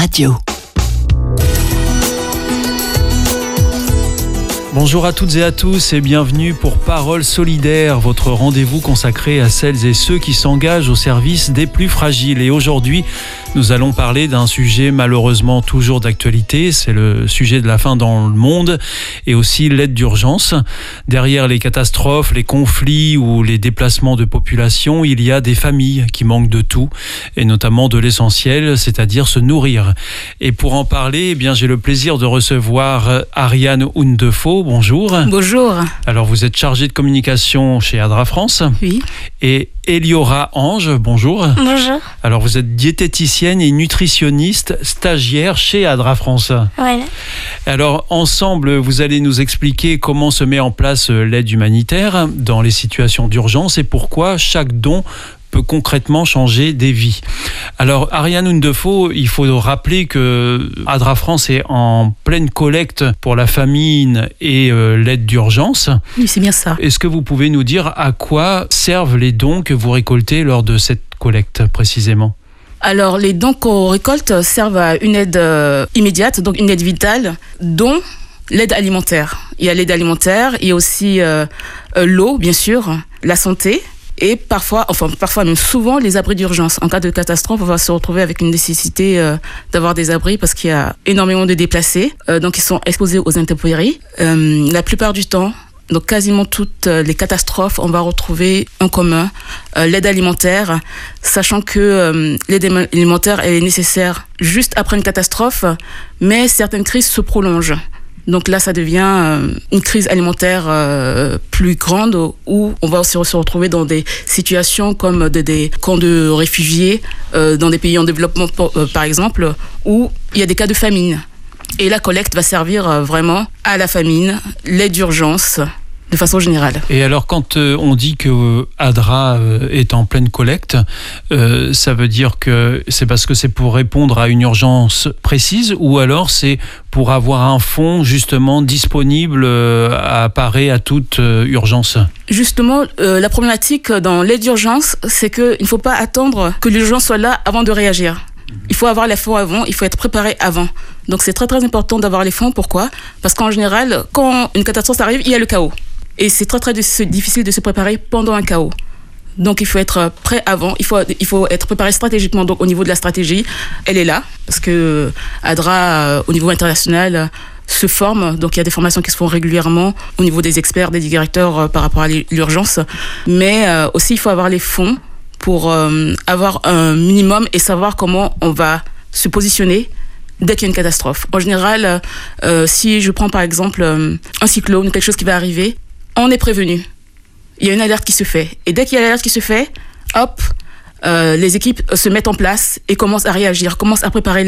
Radio. Bonjour à toutes et à tous et bienvenue pour Paroles solidaires, votre rendez-vous consacré à celles et ceux qui s'engagent au service des plus fragiles. Et aujourd'hui, nous allons parler d'un sujet malheureusement toujours d'actualité, c'est le sujet de la faim dans le monde et aussi l'aide d'urgence. Derrière les catastrophes, les conflits ou les déplacements de population, il y a des familles qui manquent de tout et notamment de l'essentiel, c'est-à-dire se nourrir. Et pour en parler, j'ai le plaisir de recevoir Ariane Houndefaux. Bonjour. Bonjour. Alors vous êtes chargée de communication chez ADRA France. Oui. Et Eliora Ange, bonjour. Bonjour. Alors vous êtes diététicienne et nutritionniste stagiaire chez ADRA France. Voilà. Alors ensemble, vous allez nous expliquer comment se met en place l'aide humanitaire dans les situations d'urgence et pourquoi chaque don peut concrètement changer des vies. Alors, Ariane Houndefaux, il faut rappeler que ADRA France est en pleine collecte pour la famine et l'aide d'urgence. Oui, c'est bien ça. Est-ce que vous pouvez nous dire à quoi servent les dons que vous récoltez lors de cette collecte précisément ? Alors, les dons qu'on récolte servent à une aide immédiate, donc une aide vitale, dont l'aide alimentaire. Il y a l'aide alimentaire, il y a aussi l'eau, bien sûr, la santé. Et parfois même souvent, les abris d'urgence. En cas de catastrophe, on va se retrouver avec une nécessité d'avoir des abris parce qu'il y a énormément de déplacés, donc ils sont exposés aux intempéries. La plupart du temps, donc quasiment toutes les catastrophes, on va retrouver en commun l'aide alimentaire, sachant que l'aide alimentaire est nécessaire juste après une catastrophe, mais certaines crises se prolongent. Donc là, ça devient une crise alimentaire plus grande où on va aussi se retrouver dans des situations comme des camps de réfugiés dans des pays en développement, par exemple, où il y a des cas de famine. Et la collecte va servir vraiment à la famine, l'aide d'urgence, de façon générale. Et alors, quand on dit que ADRA est en pleine collecte, ça veut dire que c'est parce que c'est pour répondre à une urgence précise ou alors c'est pour avoir un fonds justement disponible à parer à toute urgence ? Justement, la problématique dans l'aide d'urgence, c'est qu'il ne faut pas attendre que l'urgence soit là avant de réagir. Il faut avoir les fonds avant, il faut être préparé avant. Donc c'est très très important d'avoir les fonds. Pourquoi ? Parce qu'en général, quand une catastrophe arrive, il y a le chaos. Et c'est très très difficile de se préparer pendant un chaos. Donc il faut être prêt avant, il faut être préparé stratégiquement. Donc au niveau de la stratégie, elle est là, parce que ADRA, au niveau international, se forme. Donc il y a des formations qui se font régulièrement au niveau des experts, des directeurs par rapport à l'urgence. Mais aussi il faut avoir les fonds pour avoir un minimum et savoir comment on va se positionner dès qu'il y a une catastrophe. En général, si je prends par exemple un cyclone ou quelque chose qui va arriver, on est prévenu. Il y a une alerte qui se fait. Et dès qu'il y a l'alerte qui se fait, hop, les équipes se mettent en place et commencent à réagir, commencent à préparer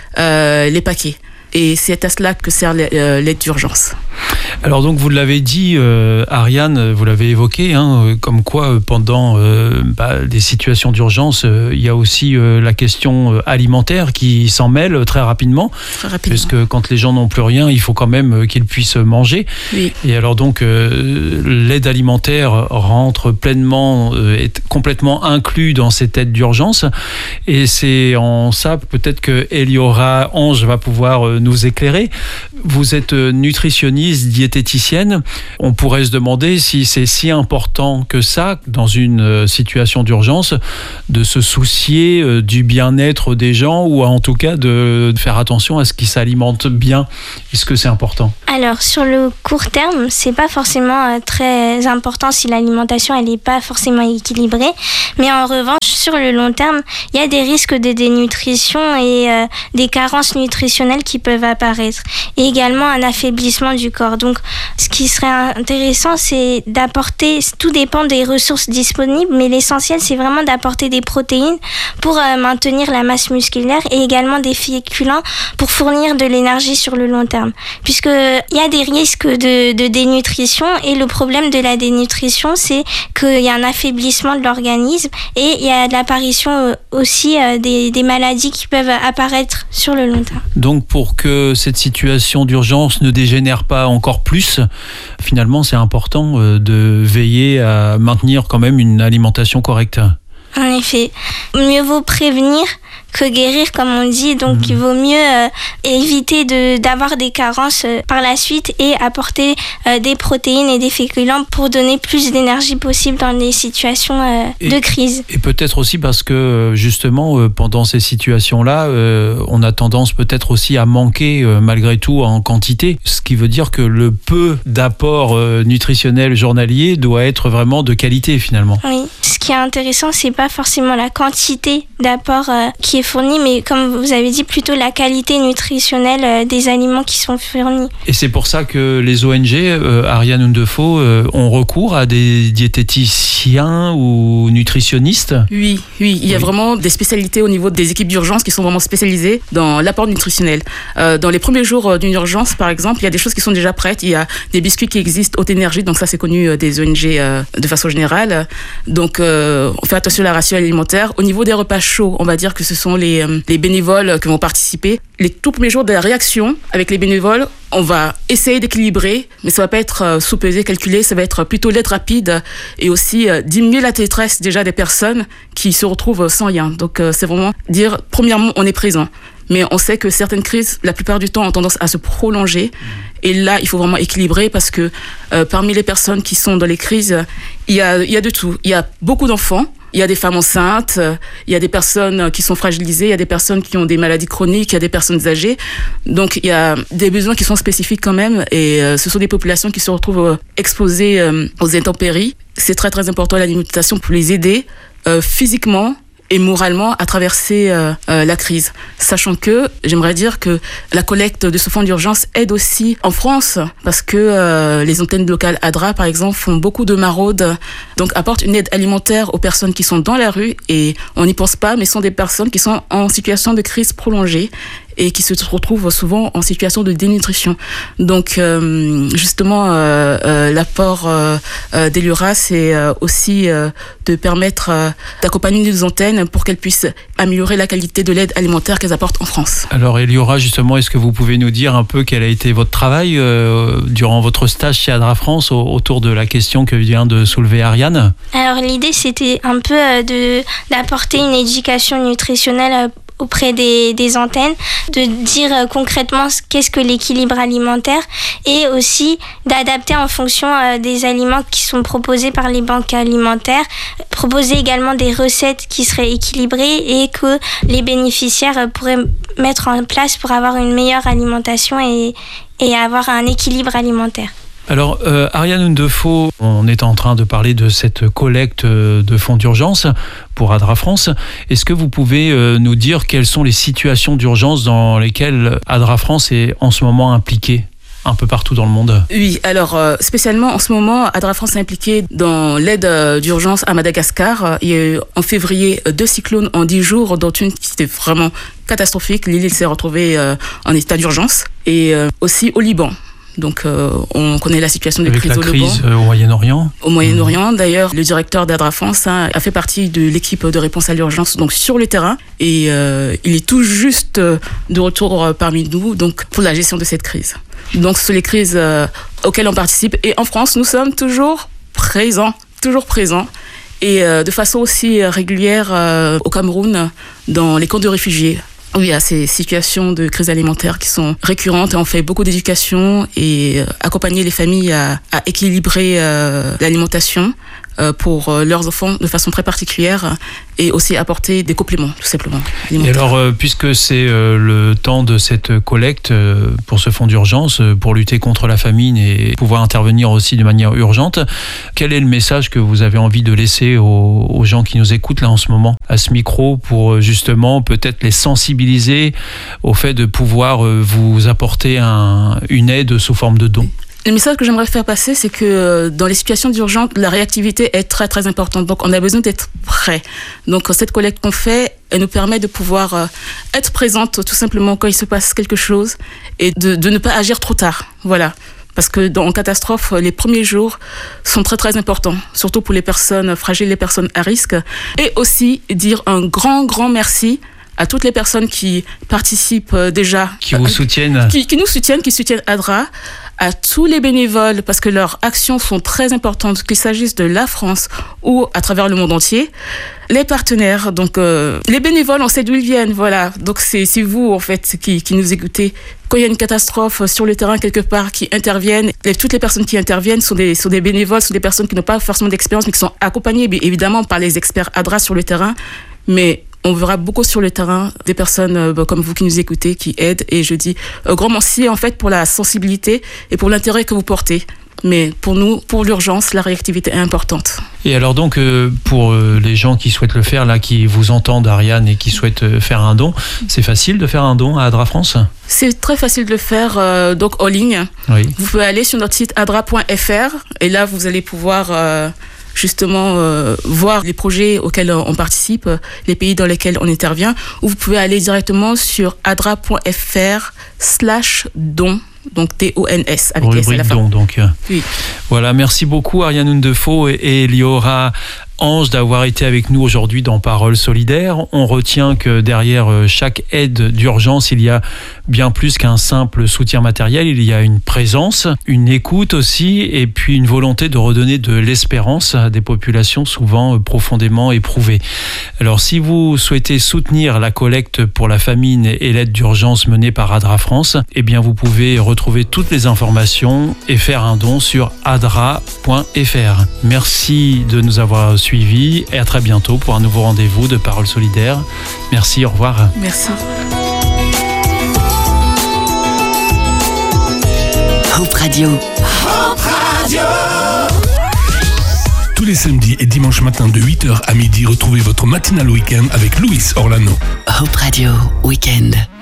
les paquets. Et c'est à cela que sert l'aide d'urgence. Alors donc vous l'avez dit, Ariane, vous l'avez évoqué, comme quoi pendant des situations d'urgence, il y a aussi la question alimentaire qui s'en mêle très rapidement. Parce que quand les gens n'ont plus rien, il faut quand même qu'ils puissent manger. Oui. Et alors donc l'aide alimentaire rentre pleinement, est complètement inclus dans cette aide d'urgence. Et c'est en ça peut-être que Eliora Ange va pouvoir nous éclairer. Vous êtes nutritionniste, diététicienne. On pourrait se demander si c'est si important que ça, dans une situation d'urgence, de se soucier du bien-être des gens ou en tout cas de faire attention à ce qu'ils s'alimentent bien. Est-ce que c'est important ? Alors, sur le court terme, c'est pas forcément très important si l'alimentation elle n'est pas forcément équilibrée. Mais en revanche, sur le long terme, il y a des risques de dénutrition et des carences nutritionnelles qui peuvent apparaître. Et également un affaiblissement du corps. Donc, ce qui serait intéressant, c'est d'apporter, tout dépend des ressources disponibles, mais l'essentiel, c'est vraiment d'apporter des protéines pour maintenir la masse musculaire et également des féculents pour fournir de l'énergie sur le long terme. Puisqu'il y a des risques de dénutrition et le problème de la dénutrition, c'est qu'il y a un affaiblissement de l'organisme et il y a de l'apparition aussi des maladies qui peuvent apparaître sur le long terme. Donc, pour que cette situation d'urgence ne dégénère pas encore plus, finalement, c'est important de veiller à maintenir quand même une alimentation correcte. En effet, mieux vaut prévenir que guérir, comme on dit. Donc, il vaut mieux éviter d'avoir des carences par la suite et apporter des protéines et des féculents pour donner plus d'énergie possible dans les situations de crise. Et peut-être aussi parce que, justement, pendant ces situations-là, on a tendance peut-être aussi à manquer, malgré tout, en quantité. Ce qui veut dire que le peu d'apport nutritionnel journalier doit être vraiment de qualité, finalement. Oui. Ce qui est intéressant, c'est pas forcément la quantité d'apport qui est fournie, mais comme vous avez dit, plutôt la qualité nutritionnelle des aliments qui sont fournis. Et c'est pour ça que les ONG, Ariane Ndefo, ont recours à des diététiciens ou nutritionnistes? Oui, il y a vraiment des spécialités au niveau des équipes d'urgence qui sont vraiment spécialisées dans l'apport nutritionnel. Dans les premiers jours d'une urgence, par exemple, il y a des choses qui sont déjà prêtes. Il y a des biscuits qui existent, haute énergie, donc ça c'est connu des ONG de façon générale. Donc on fait attention à la ration alimentaire. Au niveau des repas chauds, on va dire que ce sont les bénévoles qui vont participer. Les tout premiers jours de la réaction avec les bénévoles, on va essayer d'équilibrer, mais ça va pas être sous-pesé, calculé, ça va être plutôt l'aide rapide et aussi diminuer la détresse déjà des personnes qui se retrouvent sans rien. Donc c'est vraiment dire, premièrement, on est présent. Mais on sait que certaines crises, la plupart du temps, ont tendance à se prolonger. Et là, il faut vraiment équilibrer parce que parmi les personnes qui sont dans les crises, il y a de tout. Il y a beaucoup d'enfants, il y a des femmes enceintes, il y a des personnes qui sont fragilisées, il y a des personnes qui ont des maladies chroniques, il y a des personnes âgées. Donc, il y a des besoins qui sont spécifiques quand même. Et ce sont des populations qui se retrouvent exposées aux intempéries. C'est très, très important l'alimentation pour les aider physiquement et moralement à traverser la crise. Sachant que, j'aimerais dire que la collecte de ce fonds d'urgence aide aussi en France, parce que les antennes locales ADRA, par exemple, font beaucoup de maraudes, donc apportent une aide alimentaire aux personnes qui sont dans la rue, et on n'y pense pas, mais ce sont des personnes qui sont en situation de crise prolongée, et qui se retrouvent souvent en situation de dénutrition. Donc, justement, l'apport d'Eliora, c'est aussi de permettre d'accompagner les antennes pour qu'elles puissent améliorer la qualité de l'aide alimentaire qu'elles apportent en France. Alors, Eliora, justement, est-ce que vous pouvez nous dire un peu quel a été votre travail durant votre stage chez ADRA France autour de la question que vient de soulever Ariane? Alors, l'idée, c'était un peu d'apporter une éducation nutritionnelle auprès des antennes, de dire concrètement qu'est-ce que l'équilibre alimentaire et aussi d'adapter en fonction des aliments qui sont proposés par les banques alimentaires, proposer également des recettes qui seraient équilibrées et que les bénéficiaires pourraient mettre en place pour avoir une meilleure alimentation et avoir un équilibre alimentaire. Alors, Ariane Ndefo, on est en train de parler de cette collecte de fonds d'urgence pour ADRA France. Est-ce que vous pouvez nous dire quelles sont les situations d'urgence dans lesquelles ADRA France est en ce moment impliquée un peu partout dans le monde? Oui, alors spécialement en ce moment, ADRA France est impliquée dans l'aide d'urgence à Madagascar. Il y a eu en février 2 cyclones en 10 jours, dont une qui était vraiment catastrophique. L'île s'est retrouvée en état d'urgence. Et aussi au Liban. Donc, on connaît la situation de crise au Liban. Avec la crise au Moyen-Orient. Au Moyen-Orient, d'ailleurs, le directeur d'ADRA France a fait partie de l'équipe de réponse à l'urgence, donc sur le terrain, et il est tout juste de retour parmi nous, donc pour la gestion de cette crise. Donc, ce sont les crises auxquelles on participe, et en France, nous sommes toujours présents, et de façon aussi régulière au Cameroun, dans les camps de réfugiés. Oui, il y a ces situations de crise alimentaire qui sont récurrentes et on fait beaucoup d'éducation et accompagner les familles à équilibrer l'alimentation pour leurs enfants de façon très particulière et aussi apporter des compléments, tout simplement. Et alors, puisque c'est le temps de cette collecte pour ce fonds d'urgence, pour lutter contre la famine et pouvoir intervenir aussi de manière urgente, quel est le message que vous avez envie de laisser aux gens qui nous écoutent là en ce moment, à ce micro, pour justement peut-être les sensibiliser au fait de pouvoir vous apporter une aide sous forme de don? Le message que j'aimerais faire passer, c'est que dans les situations d'urgence, la réactivité est très très importante. Donc on a besoin d'être prêt. Donc cette collecte qu'on fait, elle nous permet de pouvoir être présente tout simplement quand il se passe quelque chose et de ne pas agir trop tard. Voilà. Parce que en catastrophe, les premiers jours sont très très importants, surtout pour les personnes fragiles, les personnes à risque. Et aussi dire un grand merci à toutes les personnes qui participent déjà. Qui vous soutiennent. Qui nous soutiennent, qui soutiennent ADRA, à tous les bénévoles, parce que leurs actions sont très importantes, qu'il s'agisse de la France ou à travers le monde entier. Les partenaires, donc les bénévoles, on sait d'où ils viennent, voilà. Donc c'est vous, en fait, qui nous écoutez. Quand il y a une catastrophe sur le terrain quelque part, qui interviennent, toutes les personnes qui interviennent sont des bénévoles, sont des personnes qui n'ont pas forcément d'expérience, mais qui sont accompagnées, évidemment, par les experts ADRA sur le terrain. Mais on verra beaucoup sur le terrain des personnes comme vous qui nous écoutez, qui aident. Et je dis grand merci, en fait, pour la sensibilité et pour l'intérêt que vous portez. Mais pour nous, pour l'urgence, la réactivité est importante. Et alors donc, pour les gens qui souhaitent le faire, là, qui vous entendent, Ariane, et qui souhaitent faire un don, c'est facile de faire un don à ADRA France ? C'est très facile de le faire donc en ligne. Oui. Vous pouvez aller sur notre site adra.fr et là, vous allez pouvoir justement voir les projets auxquels on participe, les pays dans lesquels on intervient, ou vous pouvez aller directement sur adra.fr/don. Donc DONS avec S à la fin. Donc. Oui. Voilà, merci beaucoup Ariane Ndefo et Liora Ange d'avoir été avec nous aujourd'hui dans Paroles solidaires. On retient que derrière chaque aide d'urgence, il y a bien plus qu'un simple soutien matériel. Il y a une présence, une écoute aussi, et puis une volonté de redonner de l'espérance à des populations souvent profondément éprouvées. Alors si vous souhaitez soutenir la collecte pour la famine et l'aide d'urgence menée par ADRA France, eh bien vous pouvez retrouver toutes les informations et faire un don sur adra.fr. Merci de nous avoir suivis et à très bientôt pour un nouveau rendez-vous de Paroles solidaires. Merci, au revoir. Merci. Hope Radio. Hope Radio. Tous les samedis et dimanches matins de 8h à midi, retrouvez votre matinale week-end avec Louis Orlano. Hope Radio Weekend.